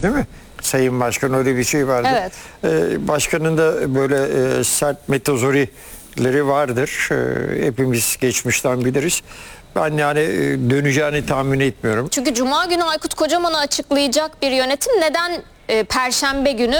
değil mi? Sayın Başkan öyle bir şey vardı. Evet. Başkanın da böyle sert metozorileri vardır. Hepimiz geçmişten biliriz. Ben yani döneceğini tahmin etmiyorum. Çünkü Cuma günü Aykut Kocaman'ı açıklayacak bir yönetim neden Perşembe günü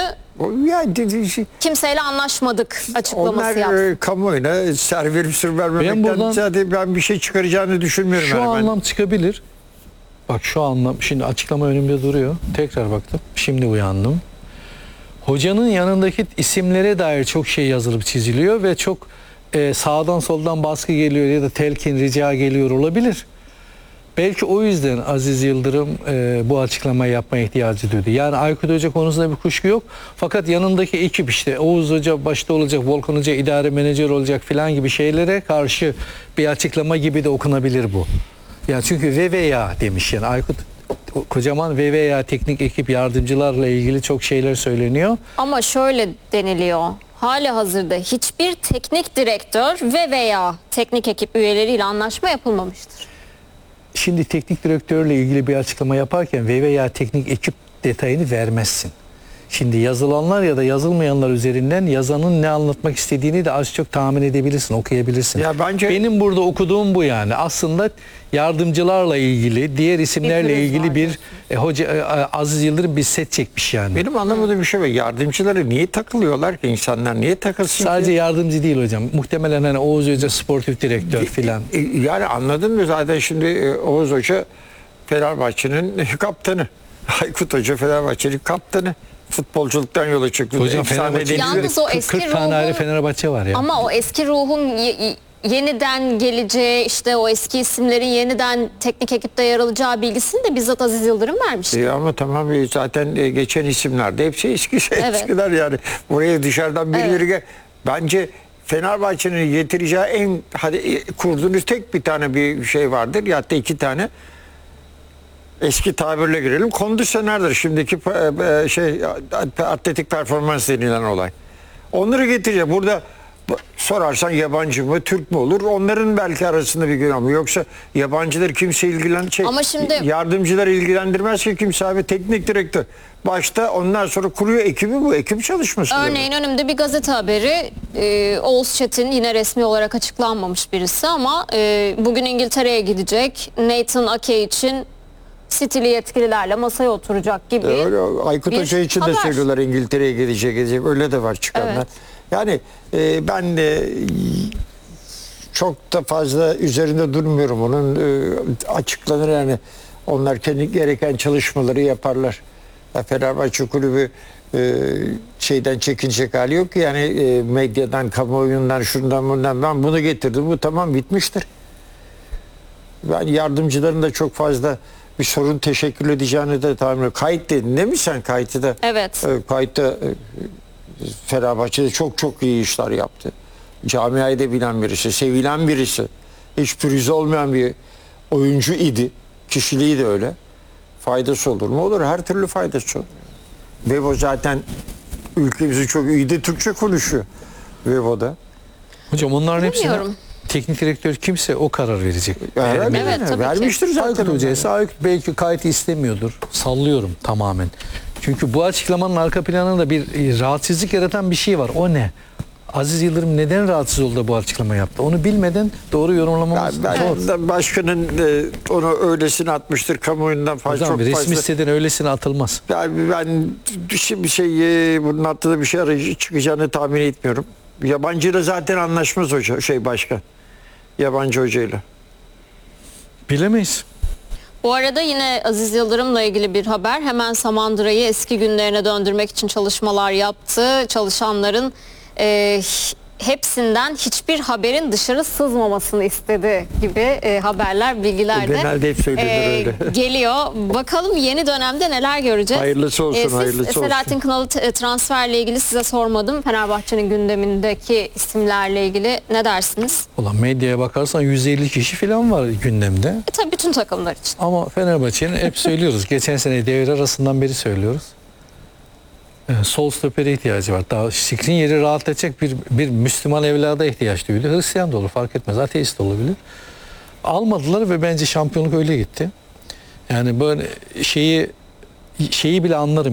kimseyle anlaşmadık açıklaması yaptı? Onlar kamuoyuna serverip sürvermemekten zaten ben bir şey çıkaracağını düşünmüyorum. Şu yani anlam çıkabilir. Bak şu anlam, şimdi açıklama önümde duruyor. Tekrar baktım. Şimdi uyandım. Hocanın yanındaki isimlere dair çok şey yazılıp çiziliyor ve çok sağdan soldan baskı geliyor ya da telkin, rica geliyor olabilir. Belki o yüzden Aziz Yıldırım bu açıklamayı yapmaya ihtiyacı duydu. Yani Aykut Hoca konusunda bir kuşku yok. Fakat yanındaki ekip işte Oğuz Hoca başta olacak, Volkan Hoca idare menajer olacak filan gibi şeylere karşı bir açıklama gibi de okunabilir bu. Yani çünkü ve veya demiş yani Aykut Kocaman ve veya teknik ekip yardımcılarla ilgili çok şeyler söyleniyor. Ama şöyle deniliyor. Hali hazırda hiçbir teknik direktör ve veya teknik ekip üyeleriyle anlaşma yapılmamıştır. Şimdi teknik direktörle ilgili bir açıklama yaparken ve veya teknik ekip detayını vermezsin. Şimdi yazılanlar ya da yazılmayanlar üzerinden yazanın ne anlatmak istediğini de az çok tahmin edebilirsin, okuyabilirsin. Ya bence benim burada okuduğum bu yani. Aslında yardımcılarla ilgili, diğer isimlerle ilgili bir hoca Aziz Yıldırım bir set çekmiş yani. benim anlamadığım bir şey var. Yardımcıları niye takılıyorlar ki insanlar? Niye takılsın Sadece ki? yardımcı değil hocam. Muhtemelen hani Oğuz Hoca sportif direktör filan. Yani anladın mı zaten şimdi Oğuz Hoca Fenerbahçe'nin kaptanı. Aykut Hoca Fenerbahçe'nin kaptanı. Futbolculuktan yola çıktı. Hocam Fenerbahçe'de Yalnız o 40 eski tane ayrı ruhun- Fenerbahçe var ya. Ama o eski ruhun yeniden geleceği, işte o eski isimlerin yeniden teknik ekipte yer alacağı bilgisini de bizzat Aziz Yıldırım vermiş. Ama tamam zaten geçen isimlerde hepsi eski Evet. eskiler yani. Buraya dışarıdan birileri gel. Bence Fenerbahçe'nin getireceği en kurduğunuz tek bir tane bir şey vardır. Ya da iki tane. Eski tabirle girelim. Kondisyonerdir şimdiki atletik performans denilen olay. Onları getireceğim. Burada sorarsan yabancı mı, Türk mü olur? Onların belki arasında bir gün ama yoksa yabancılar kimse Ama şimdi yardımcılar ilgilendirmez ki kimse abi teknik direktör. Başta ondan sonra kuruyor ekibi bu. Ekip çalışması. örneğin önümde bir gazete haberi, Oğuz Çetin yine resmi olarak açıklanmamış birisi ama bugün İngiltere'ye gidecek. Nathan Ake için City'li yetkililerle masaya oturacak gibi Öyle, Aykut bir Hoca için de haber. söylüyorlar İngiltere'ye gidecek. Öyle de var çıkanlar. Evet. Yani ben de çok da fazla üzerinde durmuyorum onun. Açıklanır yani. Onlar kendi gereken çalışmaları yaparlar. Ya Fenerbahçe kulübü şeyden çekinecek hali yok ki yani medyadan, kamuoyundan, şundan bundan ben bunu getirdim. Bu tamam bitmiştir. Ben yardımcıların da çok fazla bir sorun teşekkür edeceğini de tahmin ediyorum. Kayıt dedin değil mi sen kayıtı da? Evet. Kayıtta Fenerbahçe'de çok iyi işler yaptı. Camiayı da bilen birisi, sevilen birisi. Hiç pürüzü olmayan bir oyuncu idi. Kişiliği de öyle. Faydası olur mu? Olur. Her türlü faydası olur. Vebo zaten ülkemizi çok iyi de Türkçe konuşuyor. Vebo'da. Hocam onların hepsine Bilmiyorum. teknik direktör kimse o karar verecek. Herhalde Evet, tabii ki. vermiştir zaten. Aykut Hoca ise Aykut belki kayıt istemiyordur. Sallıyorum tamamen. Çünkü bu açıklamanın arka planında bir rahatsızlık yaratan bir şey var. O ne? Aziz Yıldırım neden rahatsız oldu da bu açıklama yaptı? Onu bilmeden doğru yorumlamamız zor. Ben başkanın onu öylesine atmıştır kamuoyundan fazla. Hocam çok resmi fazla. siteden öylesine atılmaz. Yani ben bir şey bunun altında bir şey çıkacağını tahmin etmiyorum. Yabancıyla zaten anlaşmaz hoca başkan. Yabancı hocayla. Bilemeyiz. Bu arada yine Aziz Yıldırım'la ilgili bir haber. Hemen Samandıra'yı eski günlerine döndürmek için çalışmalar yaptı. Çalışanların hepsinden hiçbir haberin dışarı sızmamasını istedi gibi haberler, bilgiler de Genelde hep söylenir öyle. geliyor. Bakalım yeni dönemde neler göreceğiz. Hayırlısı olsun, Siz hayırlısı Selahattin Kınalı transferle ilgili size sormadım. Fenerbahçe'nin gündemindeki isimlerle ilgili ne dersiniz? Ulan medyaya bakarsan 150 kişi falan var gündemde. Tabii bütün takımlar için. Ama Fenerbahçe'nin hep söylüyoruz. Geçen sene devre arasından beri söylüyoruz. Sol stopere ihtiyacı var. Daha Skriniar'ı rahatlatacak bir Müslüman evlada ihtiyaç duyuyor. Hristiyan da olur fark etmez. Ateist de olabilir. Almadılar ve bence şampiyonluk öyle gitti. Yani böyle şeyi bile anlarım.